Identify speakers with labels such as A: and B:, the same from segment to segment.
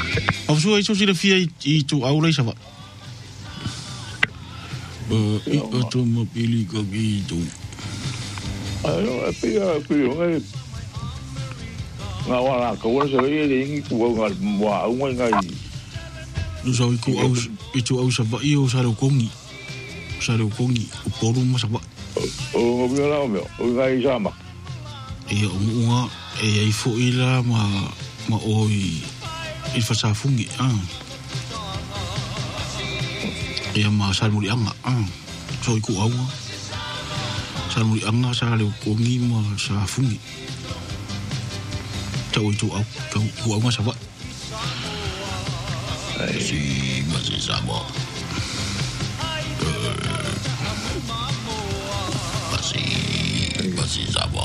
A: Au so ai so sila fia I tu au lai sava. I automobili ko ki tu.
B: Ai pia ngai. Nga wala ko wala so I ku nga wa ngai.
A: Nu so ku au I tu au sava I o sa ro kongi. Sa ro kongi o poru ma sava.
B: O viola o ngai sama.
A: E unga e ai fo ila ma oi I fasafungi e ma salmuri anga so I ku au salmuri anga sa le kongi ma sa fungi tau itu au ku au ma sa va si ma si sa ba si sa ba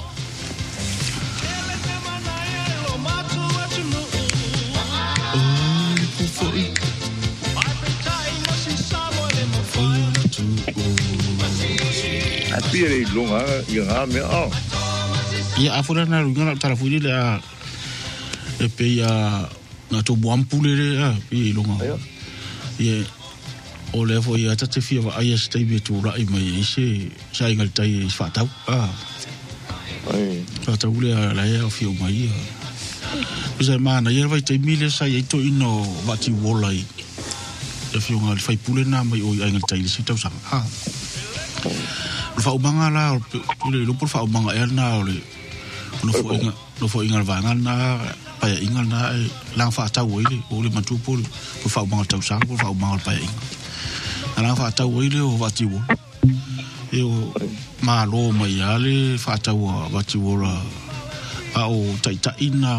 B: Api ele longa yang ame
A: ia afura na runga tara furi le e pe ia na to buampule le pe longa ia o le fo ia tata fia va ia stay be to rai mai se sai ngal tai fa tau fa tau le la ia fio mai Bisa mana ia vai te mile sai to ino vati wolai e fio ngal fai pule na mai o ai ngal tai si tau sa fa umanga la le lo por fa umanga na le no fo inga vanga na pa inga na lang fa tau ile o le matu por fa umanga tau sa por fa umanga pa inga lang fa tau ile o vati wo e o ma lo mai ale fa tau vati wo la o tai ina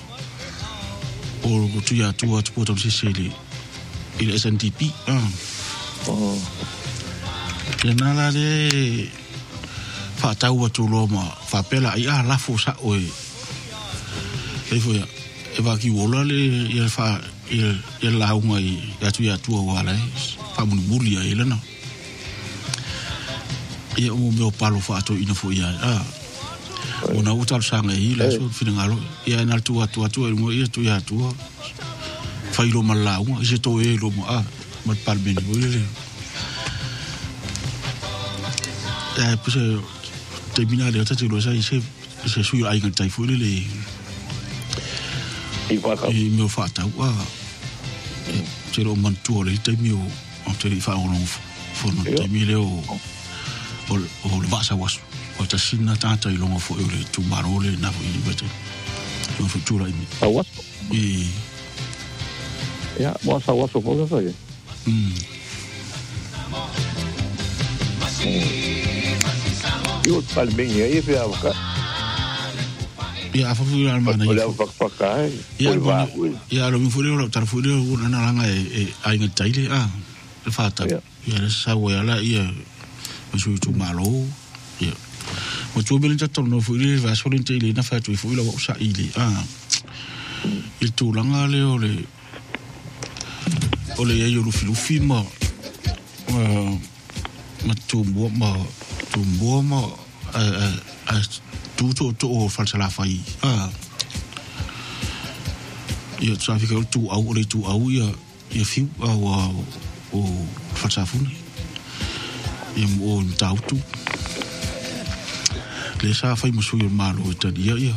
A: o tu ya tu potom sisili ile SNDP le nala de fa tau tu lo ma fa pela ia la fo sa o e fo ya e va ki wola le ia fa ia la unga ya tu wala fa mun bulia ile no ia o meu palo fa to ina fo ia ona utal sanga ile so finangalo ia na tu mo ia tu ya tu fa ilo malau se to e lo mo mat palbeni ile pues termina de otra lo sai se suyo ai ngai fu le e meu fata se lo mantu le te mio o te fa o no te mile o vasa was o ta sinna tata I longo fo le tu marole na fo I bete o futura I
B: was ya wasa was fo le sai Yo palmenha aí vê a
A: ia fa fu almana
B: ia fa
A: ia lo mi fu le tar fu le una langa e ai ngai taile le fata ia le sa wo ala ia su tu malo ia mo tu bel ta no fu le va so le taile na fa tu fu le sa ile il tu langa le o le ia yo lu fi ma tu mo tu o falsa la fai ia traffic tu au ia fiu o falsa funi ia mo tau tu le sa fai mo suyo malo ta dia ia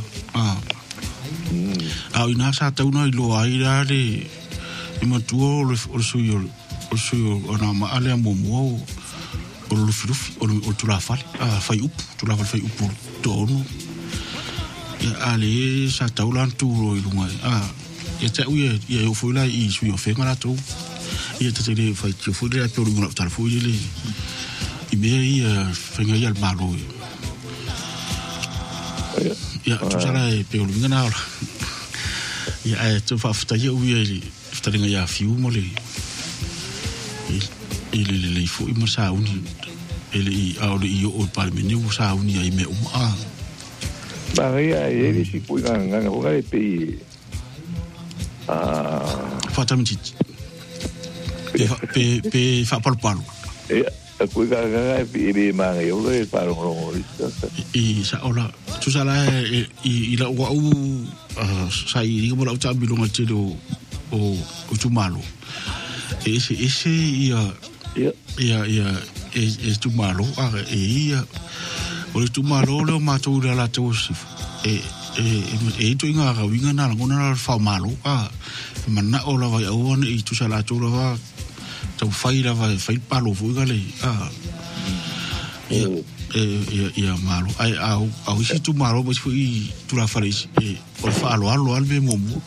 A: ina sa tau no lo ai la le mo tu o suyo ona ma ale mo o lo filufi o tu la fale fai up tu la fai up tono ya ale sa taulan tu ro I lunga ya ta uye ya o foi la I su yo fenga la tu ya te le fai tu foi la tu lunga ta foi le I me ya fenga ya el malo ya tu sala pe o lunga na ya tu fa fta ya uye fta lenga ya fiu mo le ele foi mo sa uni ele ao le o palmeni o sa uni ai me
B: ba ia ele si ku nga ho ga pe
A: fatamiti pe fa palo
B: ku ga pe ma yo le pa ro
A: I sa ola tu sala I la wa sa I mo la ta bilonga te do o tu malo ese ia tu malo ia o tu malo le matou la tu sif tu inga ga winga na ngona fa malo mana o la vai o ni tu sala tu la tu fai la vai fai palo fu gale ia malo ai au si tu malo mas foi tu la faris o fa alo albe momo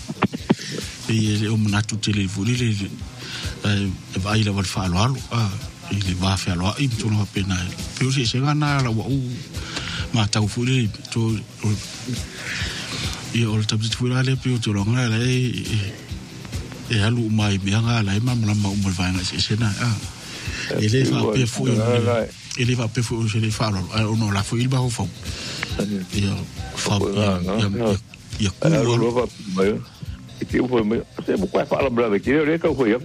A: o manatu telefoni le vai la fa alo ele va fa alo i tu no pena pero se gana la u ma tau fu le tu ia o tabu fu la le pero tu longa la alu mai me nga la ma mo vai na se na ele fa pe fu ele va pe fu je le fa o no la fu il ba ho fa ia fa ia
B: que foi você vai falar brava que eu que foi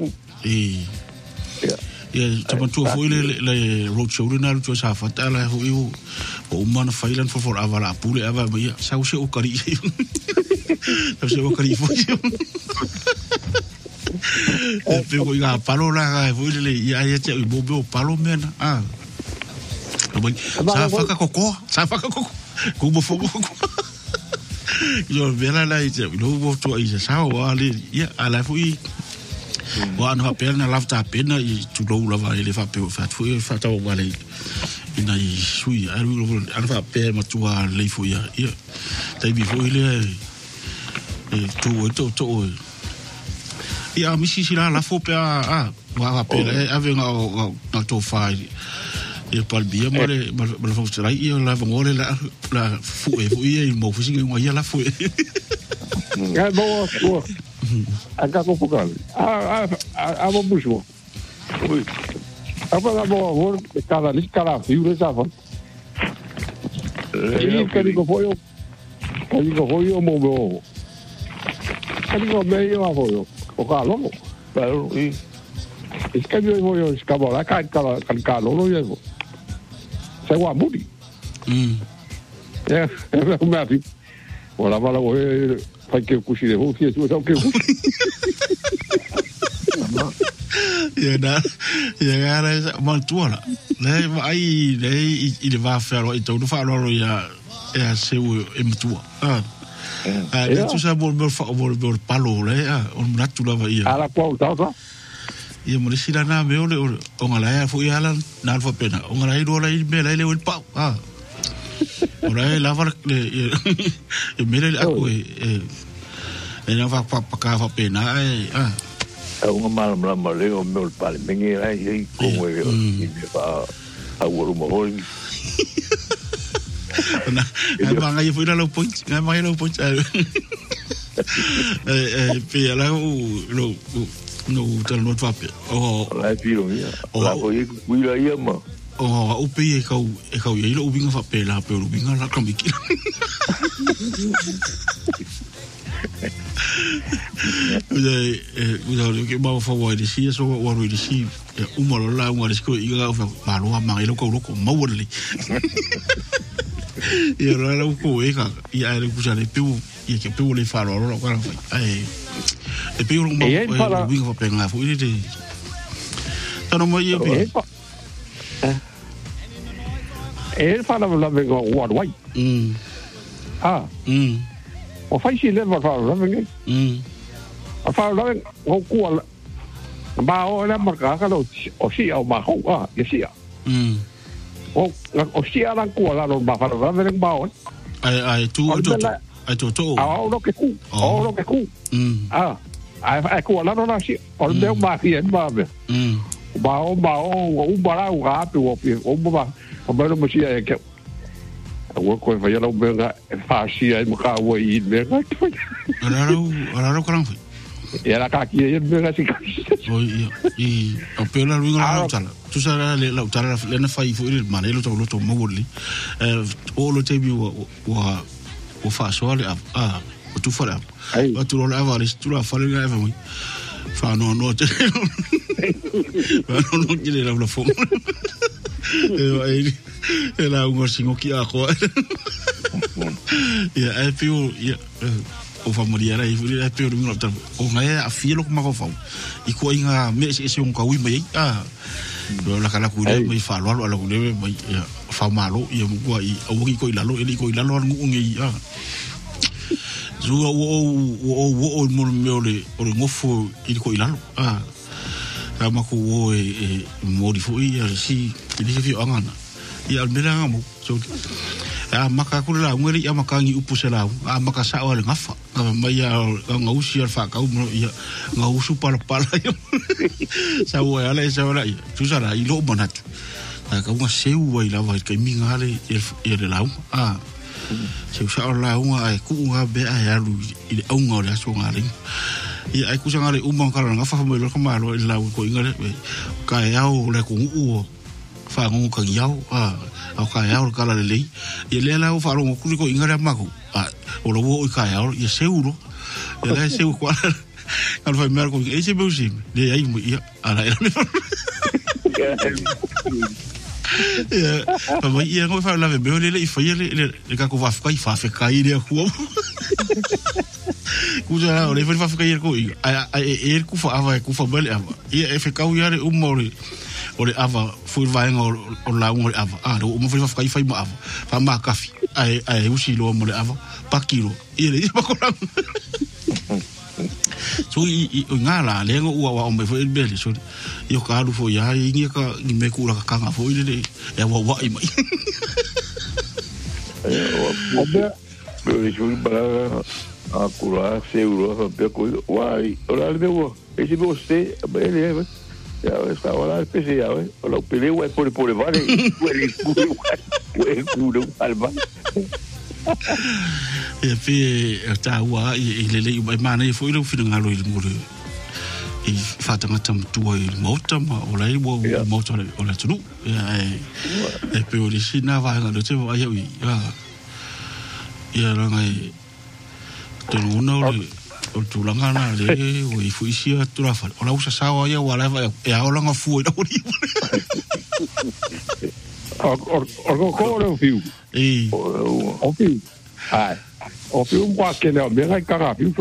A: taman tu foi le road show na tu sa fa ta la o man failan for avala pule ava ia sa o se o kari se o kari foi pero ia palo la foi le ia te bo palo mena sa fa koko como fogo yo vela la ite no bo to ise sa o ale ia ala foi wa no perna lafta pena i tu lo lava ele fa pe fa ta o vale ina i sui alu alfa pe ma tu le foi ia tai bi foi le tu ia mi si la fo pe wa pe ave na to fa e palbia mole fo trai ia la ngole la fu ia mo fu singa ia la fu
C: ga bo aka ko pokal abo bujo aba la bo cada fiure sa fa e kali ko foi mo bo kali ko me yo abo o ka lo pero e escabio yo escabo la ka lo yo se wa mudi me afi ora va la fai che cuci de vou que tu sabe que
A: ia gara maltuala le ai le il va faire o to fa lo ia se o emtua le tu sa bol palo le o natu la ia
C: ala qual ta
A: ia mo sila na me o ngala fu ia la na alfa pena o ngala ro la me le o pa ora la va le me le ako na va pa ka pena
B: un mal leo me el pale mengi ai como e va a uru mo
A: na manga ia foi la point na manga lo point pe la no tal no pape
B: la piro ia la foi cuida ia ma
A: o pe e kau ia lo vinga fa pe la pe lo vinga la komiki udah ke mau fa wa disi so wa ro disi umalo la wa disko iga fa malo ma ilo ko mau le ia la ko e ka ia le ku sale pe ia ke pe le fa ro ka e pe ro mo vinga fa pe nga fu ide tano mo ia pe
C: fa la vengo wa wai o fai si le va la vengo fa la o ku ba o la marca ka lo o si o ma ho ye si o si ala ku la lo ba fa la vengo ba o
A: ai tu
C: o lo que ku ai ku la no na si o le ba fi en ba ba o o ba o ga pe o ba o ba no si e ke o ko vai lá o benga fácil aí muka o i benga
A: ara kran foi
C: era ka ki e benga si
A: i o pela luinga la tala tu sa la tala le na fai foi il manelo to mo woli o lo te bi o fa so le o tu fora o tu lo lava tu la fa le lava moi fa no te no ki le la fo era un singo ki a ko ia e piu ia o fa maria rai fu le pe ringa ta o ngai a fielo ko ma fa I ko inga me se un ka wi mai do la kala ku le mai fa lo la ku le mai fa malo ia mo ko I o ki ko I lalo eli ko I lalo ngu ngi zu o mo me o ngofo I ko I lalo ma ko o mo di fu ia si di fi angana ia mera mo so maka ku la ngeri ia maka ngi upu sela maka sa o le ngafa mai ia ngausi al fa ka mo ia ngausu pala sa o ala sa ola tu sara I lo bonatu ka nga seu wa ila wa ka mi ngale ia le lau seu sa ola ai ku nga be ai alu I au nga le so ngale ia ai ku sa ngale umang kala ngafa mo lo ka malo ila ko ingale ka yao le ku u fa ngu ka yao au ka yao kala le lei ia le la o fa lo ku ko ingale mako o lo o ka yao ia seuro ia le seu kwa al fa mer ko e se beusi de ai mo ia ala era ia pa mai ia ko fa la be le I fa le ka ko va fa ka I le ku ku ja le fa ka I ko e ku fa ava ku fa bele ava ia e fa ka ia le umore o le ava fu vai ngo o la ngo ava o mo fa ka I fa mo ava fa ma kafi ai usi lo mo le ava pa kilo ia le pa ko la so I ngala le ngo wa o me fo bele so io ka lu fo ya I ka ni me ku la ka nga fo ile e wa I mai
B: o be jo ba a kura se euro pe ko wa o la de wo e si você bele ya sta wala pese ya o lo pele wa por vale puede culo alba
A: e pe ta wa I le mai mana I fo I lo fina ngalo I mo I fatanga tam tua I mota ma o lai wo mota o la tunu e pe o le sina va ngalo te va ia ia rangai te no o tu langa na le o I fu isia tu la fa o la usa sa o ia wala e a o langa fu I ori
C: o ko o fiu o fiu ai o fiu qua ke le me ga ka fiu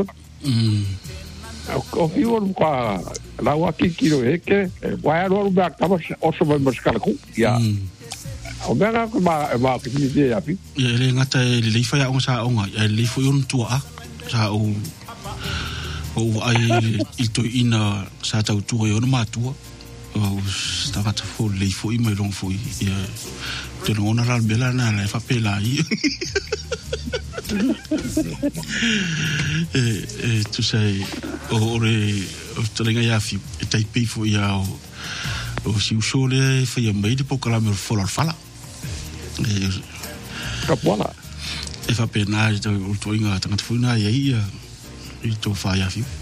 C: o fiu qua la wa ki kilo ke wa ro ba ta o so ba skala ku ya o mera ko ba ki ni ya fi
A: ia le ngata le fa ya o sa o nga le fu un tua sa o ai I to ina sa tau tua I ona matua o stava ta fo le fo I mai long fo ia te no ona ral bela na le fa pela I tu sai ore o trenga ya fi tai pe fo ia o si o sole fa ia mai de pokala me fo fala
C: kapola
A: e fa pena o to inga tanga fu na ia I to fa ya fi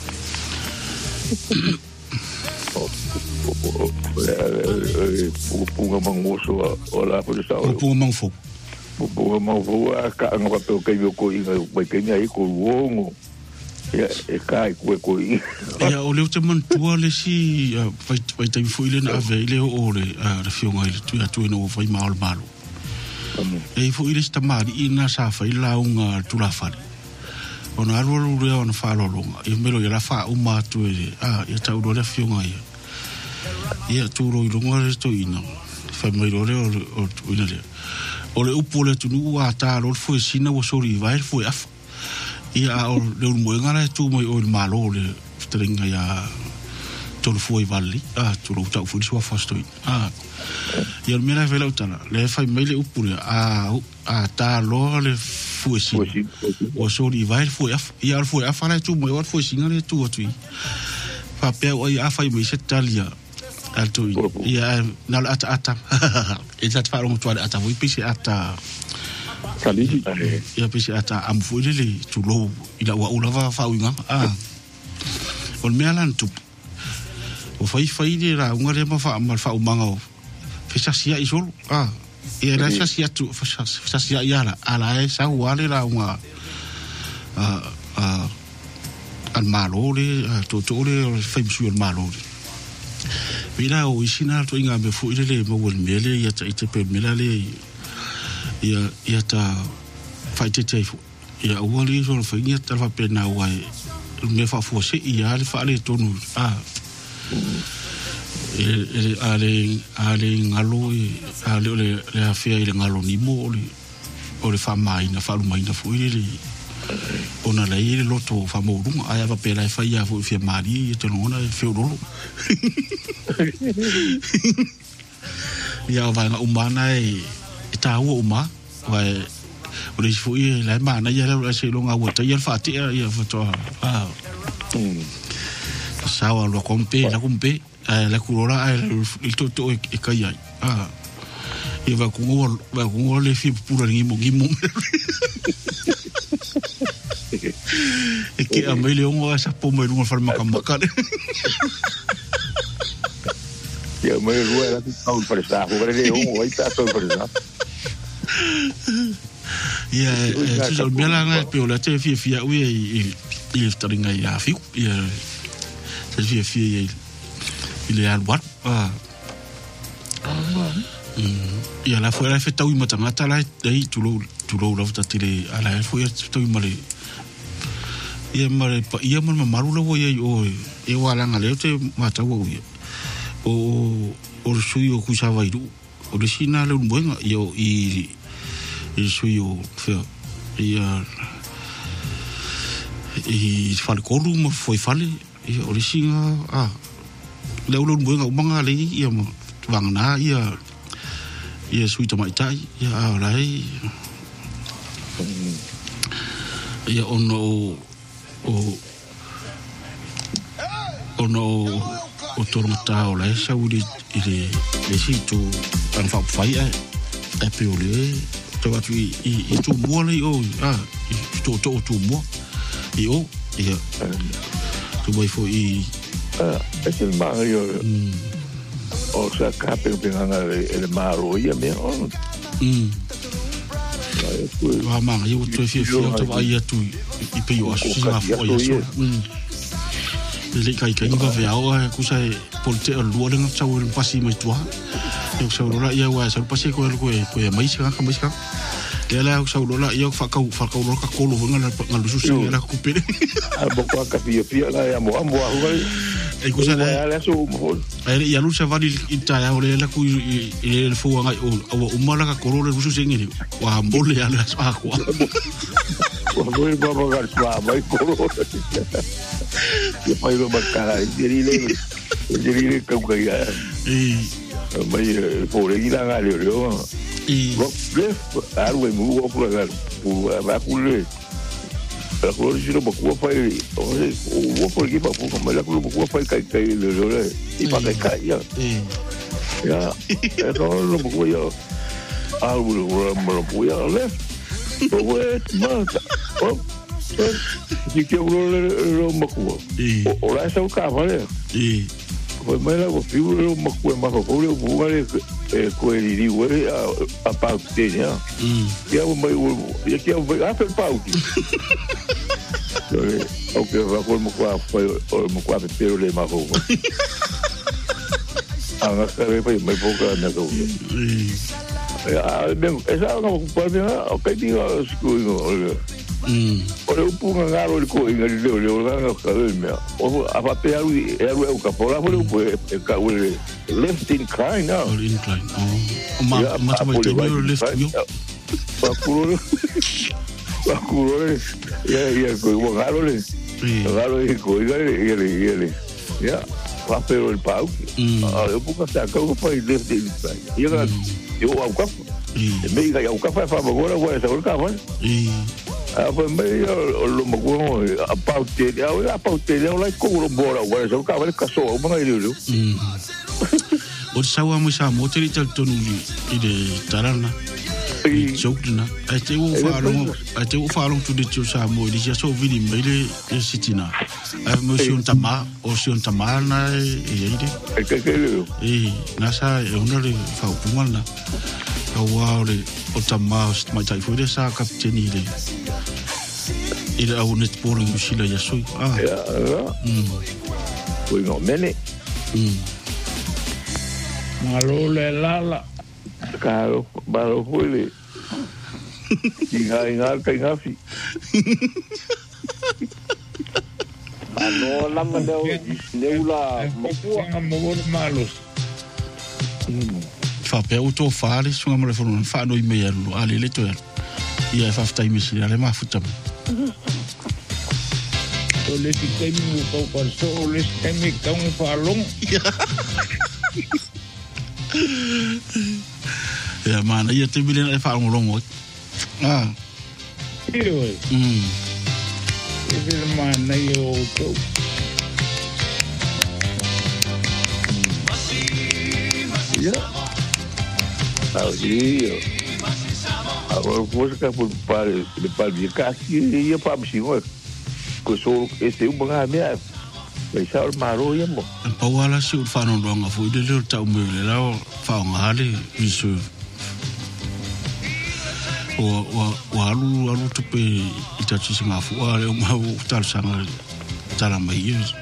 B: punga mangoso o la por esa
A: punga mangfo
B: punga mangfo ka nga pa ko ko inga ba kenya I ko wongo ya e kai ko
A: ya o le te man tua le si vai tai fu ile na ave ile o le a fionga ile tu no vai mal malo e fu ile sta mari ina sa fa ila unga tu la fa ona aru re ona fa lo longa I melo ia fa o ma tu ia tau do le fionga ia tu ro I longa le to ina fa mai lo le o ina le o le upo le tu nu a ta lo fu sina wo sori vai fu af ia o le mo ngala tu mo o malo le stringa ia tu fu I vali tu lo tau fu so fa sto ia me la vela utana le fa mai le upo a ta lo le fu sina o sori vai fu af ia fu af ala tu mo o fu sina le tu o tu fa pe o ia fa mai se talia alto ia na ata e ta fa ro tu ata voi pisi ata
C: kalisi
A: ia pisi ata am fu le tu lo ila wa ulava fa winga on me alan tu o fai de la unga le ma fa umanga o fisa sia I sol ia la sia tu fisa sia ia la ala esa wale la unga al malo le to le fai su al malo Vira o isina to inga me fu ile mo wol mele ia ta ite pe mele le ia ta fai te te ia ua li so fa ngia tala pe na wai me fa fo se ia le fa le tonu ale ngalo ale le afia ile ngalo ni mo le fa mai na fa lu mai na fu ile ona la ile loto fa mo runga aya va pe la fa ia fu fi mari te no na fe rolo ia va umana e ta uma wa o le fu ia la mana ia la se longa wa ta ia fa ti ia fa to sawa lo kompe la kurora il toto e kai ia va ku le fi pura ngimo e que a mele ongo asa pomo runga farmaka
B: ya me rua la tau presa ko re ongo ai ta tau presa
A: ya se me la na pe la te fi i taringa ya fi ya se fi il al wat ya la fuera fe tau matangata la dei tulo la tele ala foi tau male ia maru la voi e wala ngale te mata wo o suyo ku sa vai du o de sina le buenga yo i suyo fe ia i fal koru mo foi fale o de singa le lo buenga o manga le ia mo vangna ia sui tamai tai ia ai ia ono o tormata o la esa uri le sito an fa fai e pe ole to atu i tu mo le o to mo i o ia tu vai fo i
B: es el Mario o sea cape pengana el maro ia me on
A: wa ma eu to fi to vai tu i pe o asu sa fo ia so le kai va ve ao ku sai polte o luo lenga tau en pasi mai tua eu sa rola ia wa sa pasi ko mai sa le la sa rola ia fa kau ro ka kolo nga lu su la ku pe
B: bo ko ka pia la ya mo
A: e ku sa
B: la so mo
A: ia lu sa vali ita ya ole la ku ile fu nga o mala ka kolo lu su singi wa mbole ya la sa ko
B: wa voi baba ga sa mai kolo ya pai lo bakara dirile ka ya mai por ir a galio algo muy por la va culle la color si lo poco fai o por aquí para como la color poco fai kai le y para kai ya eso lo poco yo algo lo voy a left más si que lo poco o la esa ka vale pues me la configuro lo poco más poco vale ko ri we a pauti ya ya que vai a fer pauti o que va con mo qua pero le ma ho anga sabe pai mai poca na ko ben esa no por bien o que digo ore upunga ngaro ko ingari le nga kalme o a pe o ka fora ka left incline now
A: incline ma left yo bakuro ya ko ngaro le ko ingari ya va pero el pau o puka ta ko pa left incline yo au ka me diga au ka fa agora esa ka fa pues medio lo mo apaute la ko lo bora wa so ka vale kaso o mga ilu o sawa mo sa mo teri tal tonu ide tarana jokna ate u falo tu de tu sa mo di so vini mele sitina mo sion tama na na sa ona le fa pumana wa le o tama mai tai foi sa kapteni le ila au net poling usila ya soi
B: foi no mene
C: malo le lala
B: caro balo foi le inga kai ngafi Ano langa leula
C: mo malos.
A: Fa pe auto fare su amore fono fa no email ale le to ia fa sta imisi ale ma futam
C: to le ti mi ko ko so le mi ka un falong
A: ya mana ia te bilen e fa un longo
C: iyo Ele mana yo to.
B: Ya. Tahu dia. Agora você quer por para de casi ia para mexer com só esse um bangar minha. Vai ser maro ia mo.
A: Pa wala si fa no longa fu de le ta mo le la fa ngale visu. Walu tupe itachi singa fu ale ma u tal sanga tala mai